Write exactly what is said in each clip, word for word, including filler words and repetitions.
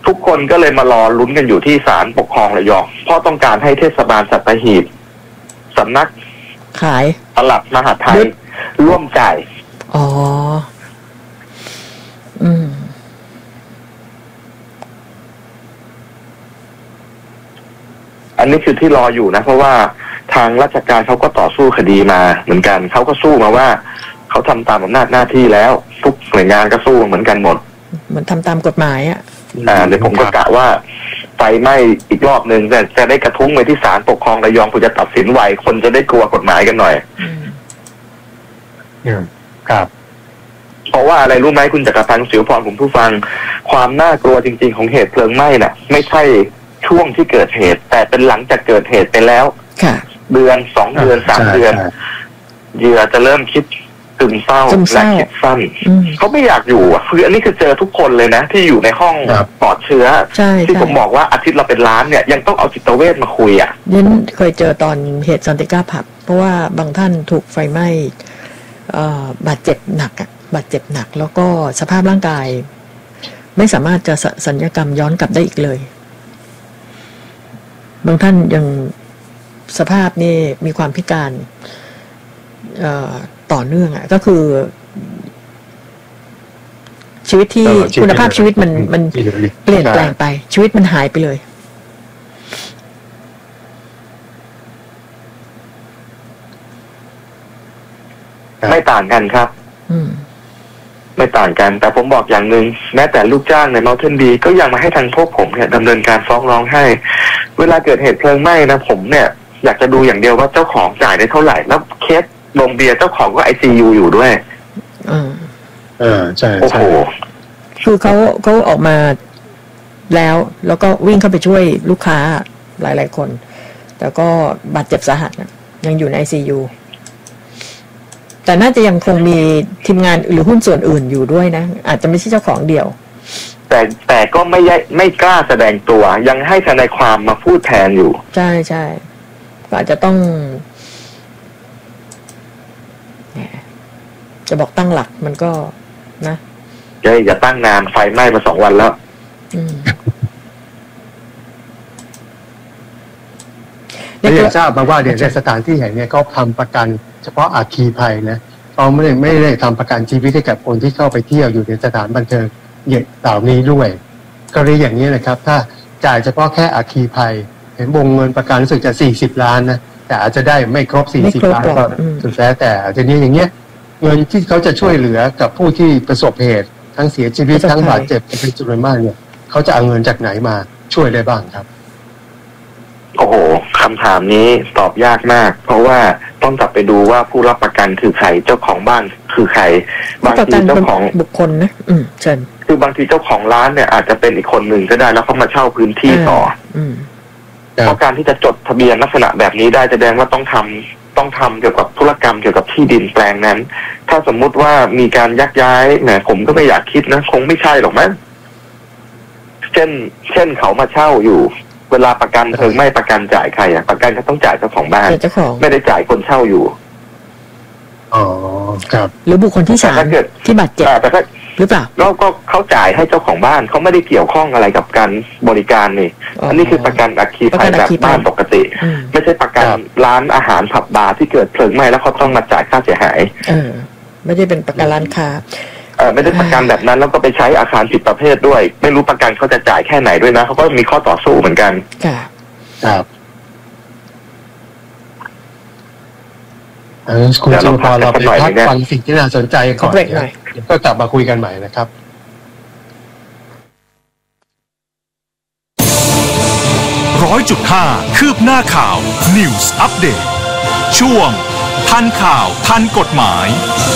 ทุกคนก็เลยมารอลุ้นกันอยู่ที่ศาลปกครองระยองเพราะต้องการให้เทศบาลสัตหีบสำนักขายปลัดมหาดไทยร่วมจ่ายอ๋ออืมอันนี้คือที่รออยู่นะเพราะว่าทางราชการเขาก็ต่อสู้คดีมาเหมือนกันเขาก็สู้มาว่าเขาทำตามอำนาจหน้าที่แล้วทุกหน่วยงานก็สู้เหมือนกันหมดเหมือนทำตามกฎหมายอ่ะอ่าเดี๋ยวผมก็กะว่าไฟไหม้อีกรอบหนึ่งแต่จะได้กระทุ้งไปที่ศาลปกครองระยองเพื่อจะตัดสินไวคนจะได้กลัวกฎหมายกันหน่อยอืมครับเพราะว่าอะไรรู้ไหมคุณจักรพันธ์ศิวพรผมผู้ฟังความน่ากลัวจริงๆของเหตุเพลิงไหม้น่ะไม่ใช่ช่วงที่เกิดเหตุแต่เป็นหลังจากเกิดเหตุไปแล้วเดือนสองเดือนสามเดือนเหยื่อจะเริ่มคิดซึมเศร้าและคิดสั้นเขาไม่อยากอยู่อ่ะคืออันนี้คือเจอทุกคนเลยนะที่อยู่ในห้องปลอดเชื้อที่ผมบอกว่าอาทิตย์เราเป็นล้านเนี่ยยังต้องเอาจิตเวชมาคุยอ่ะยันเคยเจอตอนเหตุซันติก้าผับเพราะว่าบางท่านถูกไฟไหม้บาดเจ็บหนักอ่ะบาดเจ็บหนักแล้วก็สภาพร่างกายไม่สามารถจะสัญญกรรมย้อนกลับได้อีกเลยบางท่านยังสภาพนี่มีความพิการต่อเนื่องอ่ะก็คือชีวิตที่คุณภาพชีวิตมันมันเปลี่ยนแปลงไปชีวิตมันหายไปเลยไม่ต่างกันครับไม่ต่างกันแต่ผมบอกอย่างหนึ่งแม้แต่ลูกจ้างในเมาเทนดีก็ยังมาให้ทางพวกผมเนี่ยดำเนินการฟ้องร้องให้เวลาเกิดเหตุเพลิงไหม้นะผมเนี่ยอยากจะดูอย่างเดียวว่าเจ้าของจ่ายได้เท่าไหร่แล้วเคสโรงเบียร์เจ้าของก็ไอซียูอยู่ด้วยอ่าเออใช่โอ้โหคือเขาเขาออกมาแล้วแล้วก็วิ่งเข้าไปช่วยลูกค้าหลายๆคนแต่ก็บาดเจ็บสาหัสยังอยู่ในไอซียูแต่น่าจะยังคงมีทีมงานหรือหุ้นส่วนอื่นอยู่ด้วยนะอาจจะไม่ใช่เจ้าของเดียวแต่แต่ก็ไม่ไม่กล้าแสดงตัวยังให้ทนายความมาพูดแทนอยู่ใช่ใช่ก็อาจจะต้องจะบอกตั้งหลักมันก็นะเฮ้ยอย่าตั้งนานไฟไหม้มาสองวันแล้วไม่ได้ทราบมาว่าเดี๋ยวในสถานที่แห่งนี้เขาทำประกันเฉพาะอัคคีภัยนะเขาไม่ได้ไม่ได้ทำประกันชีวิตให้กับคนที่เข้าไปเที่ยวอยู่ในสถานบันเทิงเหล่านี้ด้วยกรณีอย่างนี้นะครับถ้าจ่ายเฉพาะแค่อัคคีภัยเห็นวงเงินประกันรู้สึกจะสี่สิบล้านนะแต่อาจจะได้ไม่ครบสี่สิบล้านก็สุดแท้แต่ทีนี้อย่างเงี้ยเงินที่เขาจะช่วยเหลือกับผู้ที่ประสบเหตุทั้งเสียชีวิตทั้งบาดเจ็บเป็นจำนวนมากเนี่ยเขาจะเอาเงินจากไหนมาช่วยได้บ้างครับโอ้โหคำถามนี้ตอบยากมากเพราะว่าต้องกลับไปดูว่าผู้รับประกันคือใครเจ้าของบ้านคือใครบางทีเจ้าของบุคคลนะอืมเช่นคือบางทีเจ้าของร้านเนี่ยอาจจะเป็นอีกคนหนึ่งก็ได้แล้วเขามาเช่าพื้นที่ต่อเพราะการที่จะจดทะเบียนลักษณะแบบนี้ได้แสดงว่าต้องทำต้องทำเกี่ยวกับธุรกรรมเกี่ยวกับที่ดินแปลงนั้นถ้าสมมุติว่ามีการยักย้ายแหมผมก็ไม่อยากคิดนะคงไม่ใช่หรอกมั้งเช่นเช่นเขามาเช่าอยู่เวลาประกันเพลิงไหม้ประกันจ่ายใครอ่ะประกันก็ต้องจ่ายเจ้าของบ้านไม่ได้จ่ายคนเช่าอยู่อ๋อครับหรือบุคคลที่สามที่บาดเจ็บแต่ก็หรือเปล่าก็ก็เขาจ่ายให้เจ้าของบ้านเขาไม่ได้เกี่ยวข้องอะไรกับการบริการนี่อันนี้คือประกันอัคคีภัยแบบบ้านปกติไม่ใช่ประกันร้านอาหารผับบาร์ที่เกิดเพลิงไหม้แล้วเขาต้องมาจ่ายค่าเสียหายเออไม่ได้เป็นประกันร้านค้าเออไม่ได้ประกันแบบนั้นแล้วก็ไปใช้อาคารผิดประเภทด้วยไม่รู้ประกันเขาจะจ่ายแค่ไหนด้วยนะเขาก็มีข้อต่อสู้เหมือนกันค่ะครับคุณจิวพรเราไปพักฟังสิ่งที่น่าสนใจก่อนก็กลับมาคุยกันใหม่นะครับร้อยจุดห้าคืบหน้าข่าว News Update ช่วงทันข่าวทันกฎหมาย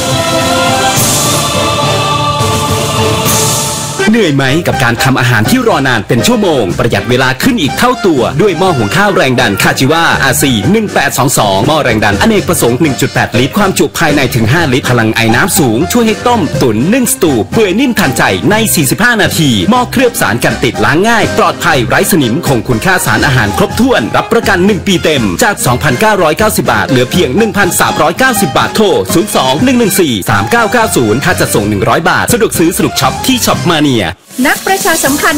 เหนื่อยไหมกับการทำอาหารที่รอนานเป็นชั่วโมงประหยัดเวลาขึ้นอีกเท่าตัวด้วยหม้อหุงข้าวแรงดันคาจิวา อาร์ ซี หนึ่งแปดสองสองหม้อแรงดันอเนกประสงค์ หนึ่งจุดแปด ลิตรความจุภายในถึงห้าลิตรพลังไอน้ำสูงช่วยให้ต้มตุ๋นนึ่งสตูเปื่อยนิ่มทันใจในสี่สิบห้านาทีหม้อเคลือบสารกันติดล้างง่ายปลอดภัยไร้สนิมคงคุณค่าสารอาหารครบถ้วนรับประกันหนึ่งปีเต็มจาก สองพันเก้าร้อยเก้าสิบ บาทเหลือเพียง หนึ่งพันสามร้อยเก้าสิบ บาทโทรศูนย์ สอง หนึ่ง หนึ่ง สี่ สาม เก้า เก้า ศูนย์ค่าจัดส่งหนึ่งร้อยบาทสะดวกซื้อสะดวกช็อปที่ช็อปมาเนียนักประชาสัมพันธ์